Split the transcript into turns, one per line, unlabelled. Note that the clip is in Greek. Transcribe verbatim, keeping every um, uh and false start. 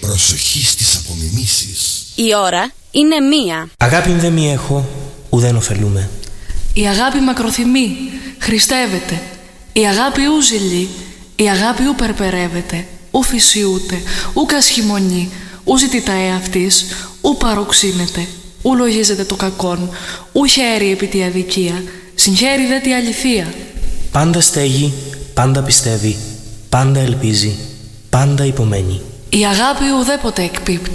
Προσοχή στις απομιμήσεις.
Η ώρα είναι μία.
Αγάπη δε μη έχω, ουδέν ωφελούμε.
Η αγάπη μακροθυμεί, χριστεύεται. Η αγάπη ου ζηλεί, η αγάπη ου περπερεύεται. Ου φυσιούται, ου κασχημονεί, ου ζητητά εαυτής, ου παροξύνεται. Ου λογίζεται το κακόν, ου χαίρει επί τη αδικία, συγχαίρει δε τη αληθεία.
Πάντα στέγει, πάντα πιστεύει, πάντα ελπίζει, πάντα υπομένει.
Η αγάπη ουδέποτε εκπίπτει.